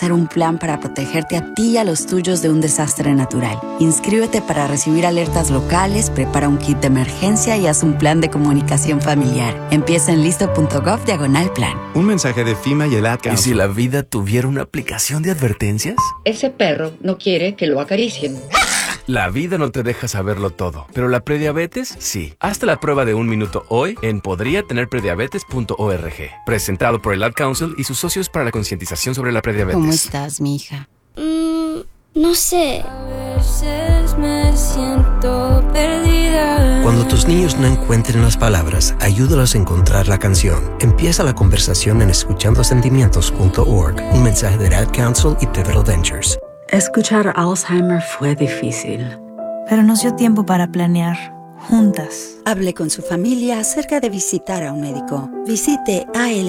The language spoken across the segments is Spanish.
hacer un plan para protegerte a ti y a los tuyos de un desastre natural. Inscríbete para recibir alertas locales, prepara un kit de emergencia y haz un plan de comunicación familiar. Empieza en listo.gov/plan. Un mensaje de FEMA y el Ad Council. ¿Y si la vida tuviera una aplicación de advertencias? Ese perro no quiere que lo acaricien. La vida no te deja saberlo todo, pero la prediabetes sí. Hazte la prueba de 1 minuto hoy en podriatenerprediabetes.org. Presentado por el Ad Council y sus socios para la concientización sobre la prediabetes. ¿Cómo estás, mi hija? No sé. A veces me siento perdida. Cuando tus niños no encuentren las palabras, ayúdalos a encontrar la canción. Empieza la conversación en escuchandosentimientos.org. Un mensaje de Ad Council y Pivotal Ventures. Escuchar Alzheimer fue difícil, pero nos dio tiempo para planear, juntas. Hable con su familia acerca de visitar a un médico. Visite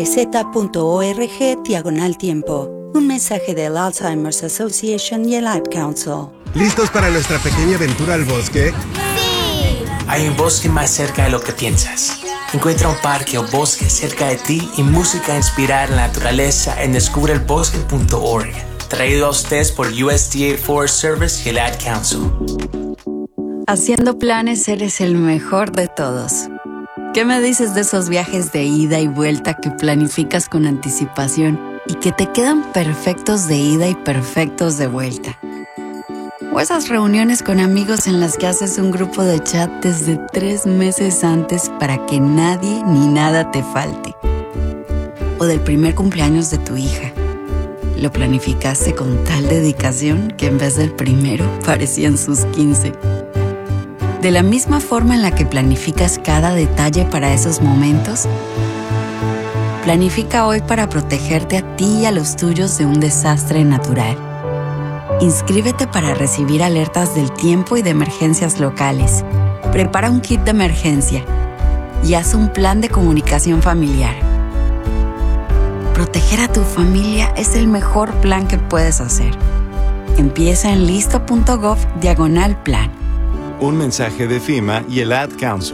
alz.org/tiempo. Un mensaje del Alzheimer's Association y el Ad Council. ¿Listos para nuestra pequeña aventura al bosque? ¡Sí! Hay un bosque más cerca de lo que piensas. Encuentra un parque o bosque cerca de ti y música inspirada en la naturaleza en descubrelbosque.org. Traído a ustedes por USDA Forest Service y el Ad Council. Haciendo planes eres el mejor de todos. ¿Qué me dices de esos viajes de ida y vuelta que planificas con anticipación y que te quedan perfectos de ida y perfectos de vuelta? O esas reuniones con amigos en las que haces un grupo de chat desde 3 meses antes para que nadie ni nada te falte. O del primer cumpleaños de tu hija. Lo planificaste con tal dedicación que en vez del primero parecían sus 15. De la misma forma en la que planificas cada detalle para esos momentos, planifica hoy para protegerte a ti y a los tuyos de un desastre natural. Inscríbete para recibir alertas del tiempo y de emergencias locales. Prepara un kit de emergencia y haz un plan de comunicación familiar. Proteger a tu familia es el mejor plan que puedes hacer. Empieza en listo.gov/plan. Un mensaje de FEMA y el Ad Council.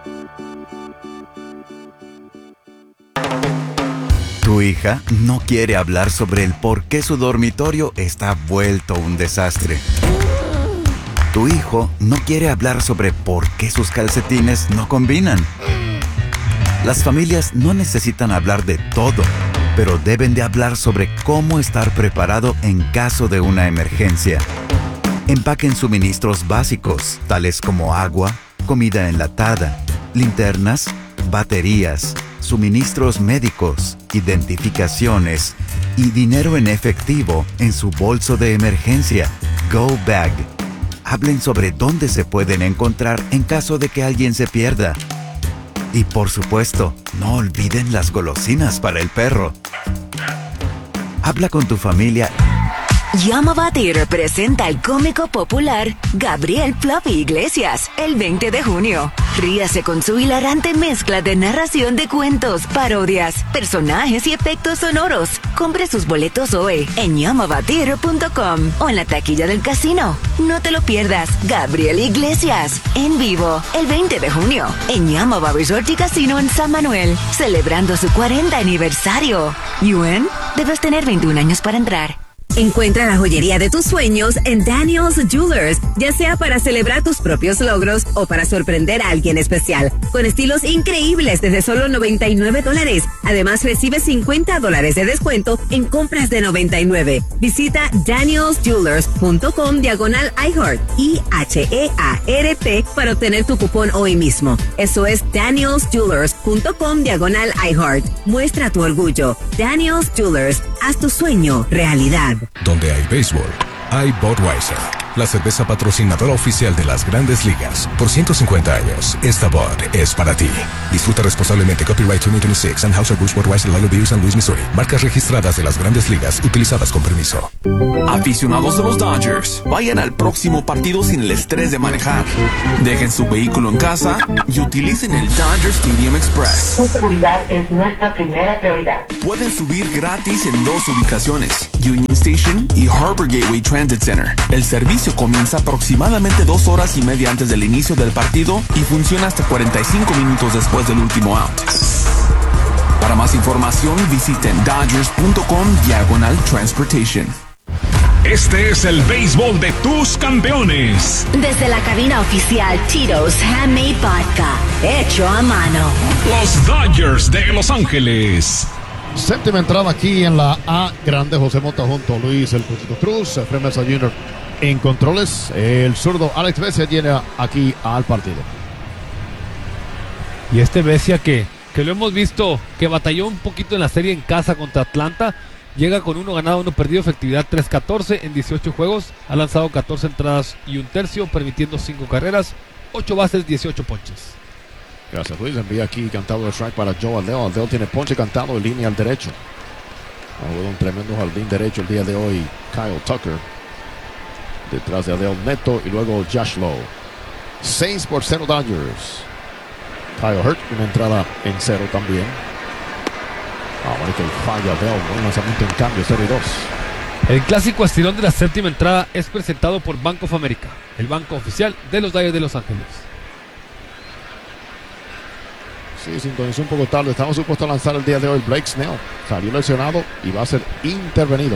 Tu hija no quiere hablar sobre el por qué su dormitorio está vuelto un desastre. Tu hijo no quiere hablar sobre por qué sus calcetines no combinan. Las familias no necesitan hablar de todo, pero deben de hablar sobre cómo estar preparado en caso de una emergencia. Empaquen suministros básicos, tales como agua, comida enlatada, linternas, baterías, suministros médicos, identificaciones y dinero en efectivo en su bolso de emergencia, Go Bag. Hablen sobre dónde se pueden encontrar en caso de que alguien se pierda. Y por supuesto, no olviden las golosinas para el perro. Habla con tu familia. Yamava Theater presenta al cómico popular Gabriel Fluffy Iglesias el 20 de junio. Ríase con su hilarante mezcla de narración de cuentos, parodias, personajes y efectos sonoros. Compre sus boletos hoy en yamavatheater.com o en la taquilla del casino. No te lo pierdas. Gabriel Iglesias en vivo el 20 de junio en Yamava Resort y Casino en San Manuel, celebrando su 40 aniversario. ¿Yuen? Debes tener 21 años para entrar. Encuentra la joyería de tus sueños en Daniel's Jewelers, ya sea para celebrar tus propios logros o para sorprender a alguien especial, con estilos increíbles desde solo $99. Además, recibe $50 de descuento en compras de $99. Visita danielsjewelers.com/iHeart, IHEART, para obtener tu cupón hoy mismo. Eso es danielsjewelers.com/iHeart. Muestra tu orgullo. Daniel's Jewelers, haz tu sueño realidad. Donde hay béisbol, hay Budweiser, la cerveza patrocinadora oficial de las Grandes Ligas. Por 150 años, esta Bud es para ti. Disfruta responsablemente. Copyright 2026, Anheuser-Busch Budweiser, Lilo Beer, San Luis, Missouri. Marcas registradas de las Grandes Ligas, utilizadas con permiso. Aficionados de los Dodgers, vayan al próximo partido sin el estrés de manejar. Dejen su vehículo en casa y utilicen el Dodger Stadium Express. Su seguridad es nuestra primera prioridad. Pueden subir gratis en 2 ubicaciones, Union Station y Harbor Gateway Transit Center. El servicio comienza aproximadamente 2 horas y media antes del inicio del partido y funciona hasta 45 minutos después del último out. Para más información, visiten dodgers.com/transportation. Este es el béisbol de tus campeones. Desde la cabina oficial Tito's Handmade Vodka, hecho a mano. Los Dodgers de Los Ángeles. Séptima entrada aquí en la A grande. José Mota junto a Luis El Cuchito Cruz, Efraín Mesa Jr. en controles. El zurdo Alex Vesia llega aquí al partido. Y este Vesia que lo hemos visto, que batalló un poquito en la serie en casa contra Atlanta, llega con 1 ganado, 1 perdido, efectividad 3.14 en 18 juegos, ha lanzado 14 entradas y 1/3, permitiendo 5 carreras, 8 bases, 18 ponches. Gracias, Luis. Envía aquí cantado de strike para Joe Adele. Adele tiene ponche cantado en línea al derecho. Ha jugado un tremendo jardín derecho el día de hoy Kyle Tucker. Detrás de Adele Neto y luego Josh Lowe. 6-0 Dodgers. Kyle Hurt, una entrada en 0 también. Ahora que falla Adele, un lanzamiento en cambio, 0-2. El clásico estirón de la séptima entrada es presentado por Bank of America, el banco oficial de los Dodgers de Los Ángeles. Sí, sintonizó un poco tarde. Estamos supuestos a lanzar el día de hoy Blake Snell. Salió lesionado y va a ser intervenido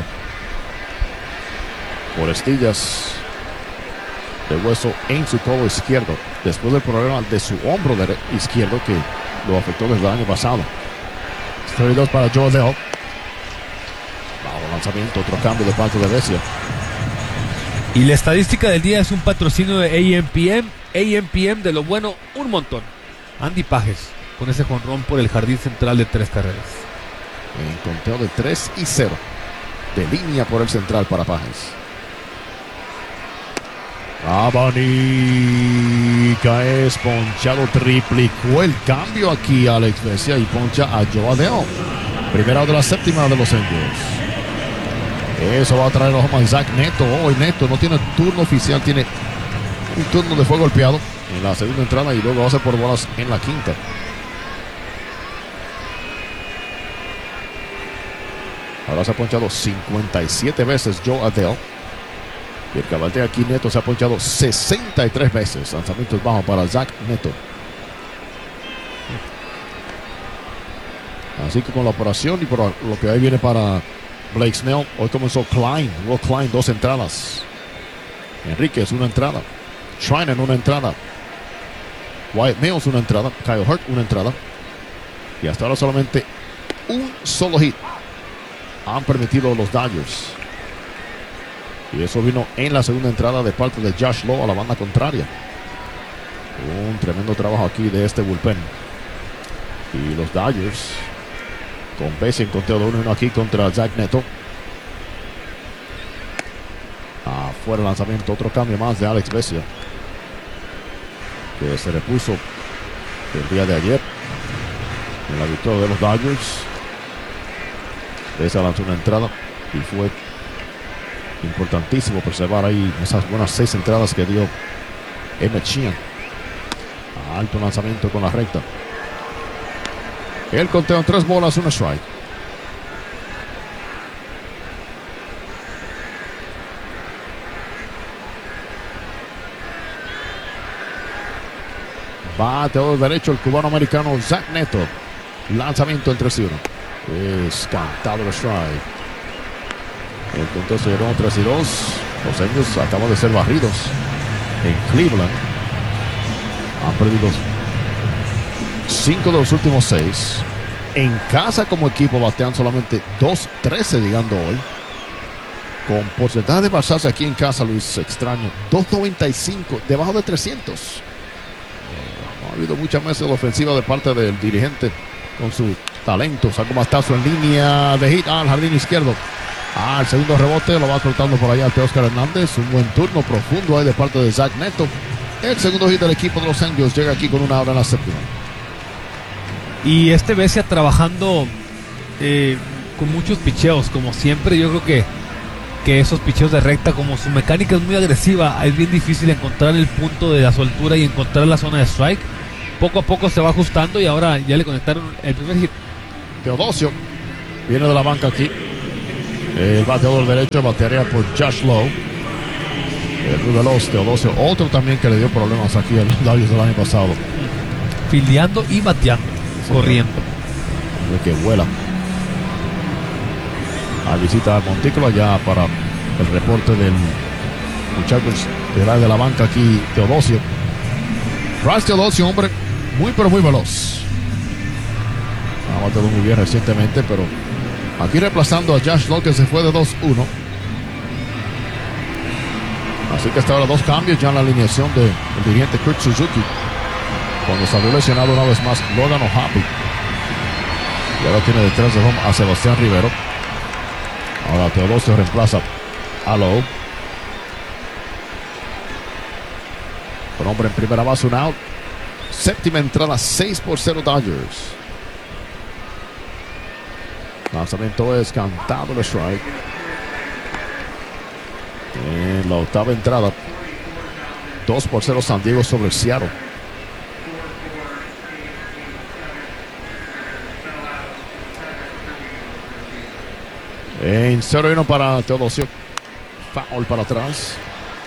por estillas de hueso en su codo izquierdo, después del problema de su hombro izquierdo que lo afectó desde el año pasado. 32 para Joe Adele. Bajo lanzamiento, otro cambio de parte de Vesia. Y la estadística del día es un patrocinio de AMPM. AMPM de lo bueno, un montón. Andy Pages con ese jonrón por el jardín central de 3 carreras. En conteo de 3-0. De línea por el central para Pages. Abanica es ponchado, triplicó el cambio aquí Alex Vesia y poncha a Joe Adele. Primera de la séptima de los Angels. Eso va a traer a home a Isaac Neto. Hoy Neto no tiene turno oficial, tiene un turno donde fue golpeado en la segunda entrada y luego va a ser por bolas en la quinta. Ahora se ha ponchado 57 veces Joe Adele. Y el caballete aquí Neto se ha ponchado 63 veces. Lanzamientos bajos para Zach Neto. Así que con la operación y por lo que ahí viene para Blake Snell, hoy comenzó Klein. Will Klein, 2 entradas. Enríquez, 1 entrada. Treinen, 1 entrada. Wyatt Mills, 1 entrada. Kyle Hurt, 1 entrada. Y hasta ahora solamente un solo hit han permitido los Dodgers. Y eso vino en la segunda entrada de parte de Josh Lowe a la banda contraria. Un tremendo trabajo aquí de este bullpen. Y los Dodgers con base en conteo de 1-1 aquí contra Zach Neto. Afuera el lanzamiento, otro cambio más de Alex Vesia, que se repuso el día de ayer en la victoria de los Dodgers. Vesia lanzó una entrada y fue importantísimo preservar ahí esas buenas 6 entradas que dio Emmett Sheehan. Alto lanzamiento con la recta. El conteo en 3 bolas, 1 strike. Bateador derecho el cubano americano Zach Neto. Lanzamiento en 3-1. Es cantado el strike. El conteo se llegó a 3-2. Los Angels acaban de ser barridos en Cleveland. Han perdido 5 de los últimos 6. En casa como equipo batean solamente 2-13 llegando hoy. Con porcentaje de pasarse aquí en casa, Luis, extraño. 2.95, debajo de 300. No ha habido mucha mesa de ofensiva de parte del dirigente con su talento. Saca un bastazo en línea de hit al jardín izquierdo. El segundo rebote lo va soltando por allá Teóscar Hernández. Un buen turno profundo ahí de parte de Zach Neto. El segundo hit del equipo de los Angels llega aquí con una hora en la séptima. Y este Vesia trabajando con muchos picheos, como siempre. Yo creo que esos picheos de recta, como su mecánica es muy agresiva, es bien difícil encontrar el punto de la soltura y encontrar la zona de strike. Poco a poco se va ajustando y ahora ya le conectaron el primer hit. Teodosio viene de la banca aquí. El bateador derecho batearía por Josh Lowe. El veloz Teodosio, otro también que le dio problemas aquí a los Dodgers del año pasado. Fildeando y bateando, corriendo. El que vuela. A visita al montículo ya para el reporte del muchacho de la banca aquí, Teodosio. Bryce Teodosio, hombre muy pero muy veloz. Ha batido muy bien recientemente, pero aquí reemplazando a Josh Lowe, que se fue de 2-1. Así que hasta ahora 2 cambios ya en la alineación del dirigente Kurt Suzuki. Cuando salió lesionado una vez más Logan O'Happy. Y ahora tiene detrás de home a Sebastián Rivero. Ahora Teodosio reemplaza a Lowe. Con hombre en primera base, un out. Séptima entrada, 6-0 Dodgers. Lanzamiento es cantado de strike. En la octava entrada, 2-0 San Diego sobre Seattle. En 0-1 para Teodosio. Foul para atrás.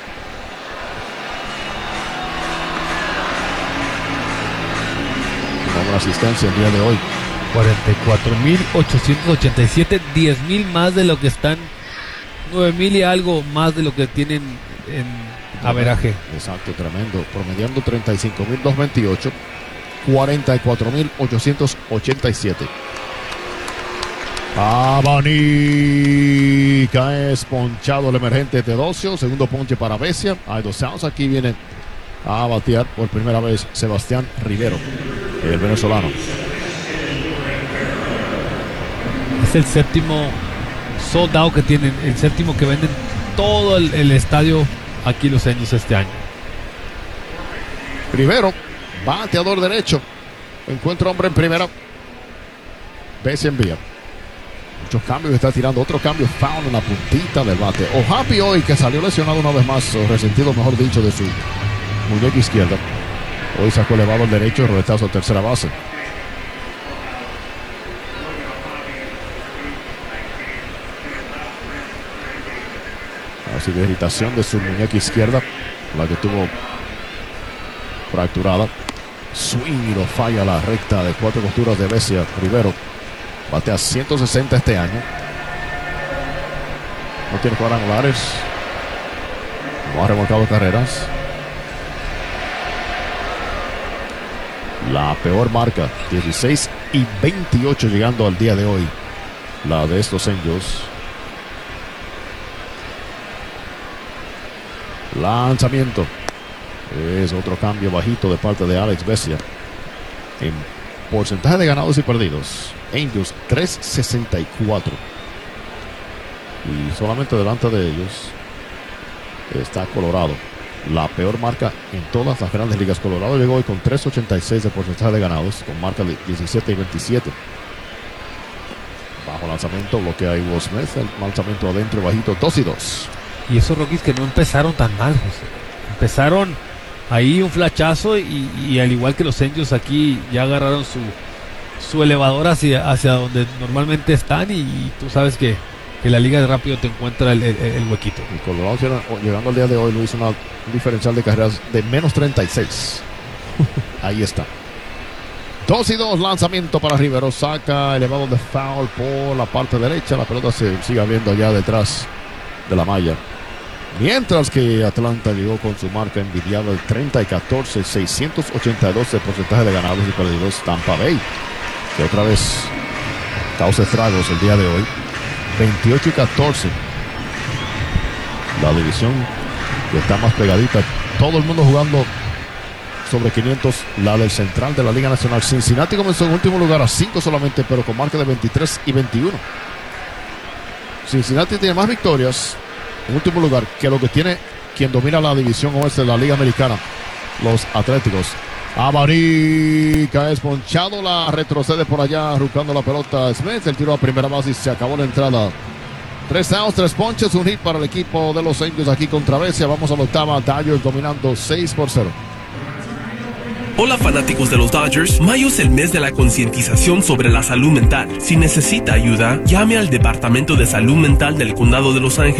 Una asistencia el día de hoy. 44.887, 10.000 más de lo que están, 9.000 y algo más de lo que tienen en averaje. Exacto, tremendo. Promediando 35.228, 44.887. Abanica es ponchado el emergente Teodosio. Segundo ponche para Vesia. Hay 2 outs. Aquí viene a batear por primera vez Sebastián Rivero, el venezolano. Es el séptimo sold out que tienen, el séptimo que venden todo el estadio aquí los Angels este año. Rivero, bateador derecho. Encuentra hombre en primera. Vesia envía. Muchos cambios, está tirando otro cambio. Foul en la puntita del bate. O'Happy hoy, que salió lesionado una vez más, o resentido mejor dicho, de su muñeca izquierda. Hoy sacó elevado el derecho, roletazo a tercera base. Así de irritación de su muñeca izquierda, la que tuvo fracturada. Swing y lo falla la recta de 4 costuras de Vesia. Rivero batea 160 este año. No tiene cuadrangulares. No ha remolcado carreras. La peor marca, 16-28 llegando al día de hoy, la de estos Angels. Lanzamiento. Es otro cambio bajito de parte de Alex Vesia. En porcentaje de ganados y perdidos, Angels 3.64. Y solamente delante de ellos está Colorado. La peor marca en todas las grandes ligas. Colorado llegó hoy con 3.86 de porcentaje de ganados, con marca de 17-27. Bajo lanzamiento, bloquea a Will Smith. El lanzamiento adentro, bajito, 2-2. Y esos Rockies que no empezaron tan mal, José. Empezaron ahí un flachazo y al igual que los Angels aquí ya agarraron su elevador hacia donde normalmente están y tú sabes que la liga de rápido te encuentra el huequito. Y Colorado llegando al día de hoy lo hizo un diferencial de carreras de menos 36. Ahí está. 2-2, lanzamiento para Rivero. Saca elevado de foul por la parte derecha. La pelota se sigue viendo allá detrás de la malla. Mientras que Atlanta llegó con su marca envidiable de 30-14, 682 de porcentaje de ganados y perdidos. Tampa Bay, que otra vez causa estragos el día de hoy, 28-14. La división que está más pegadita. Todo el mundo jugando sobre 500. La del central de la Liga Nacional. Cincinnati comenzó en último lugar a 5 solamente, pero con marca de 23-21. Cincinnati tiene más victorias en último lugar que lo que tiene quien domina la división oeste de la Liga Americana, los Atléticos. Abanica es ponchado, la retrocede por allá, arrucando la pelota Smith. El tiro a primera base y se acabó la entrada. 3 outs, 3 ponches, un hit para el equipo de los Angels aquí contra Vesia. Vamos a la octava, Dodgers dominando 6-0. Hola fanáticos de los Dodgers, mayo es el mes de la concientización sobre la salud mental. Si necesita ayuda, llame al Departamento de Salud Mental del Condado de Los Ángeles